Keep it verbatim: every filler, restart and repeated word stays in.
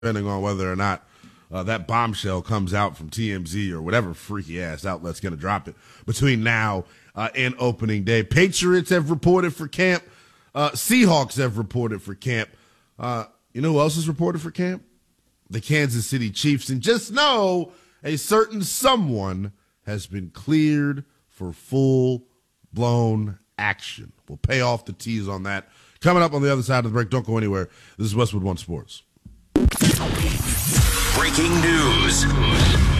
depending on whether or not uh, that bombshell comes out from T M Z or whatever freaky ass outlet's going to drop it between now uh, and opening day. Patriots have reported for camp. Uh, Seahawks have reported for camp. Uh, you know who else has reported for camp? The Kansas City Chiefs. And just know a certain someone has been cleared for full-blown action. We'll pay off the tease on that. Coming up on the other side of the break. Don't go anywhere. This is Westwood One Sports. Breaking news.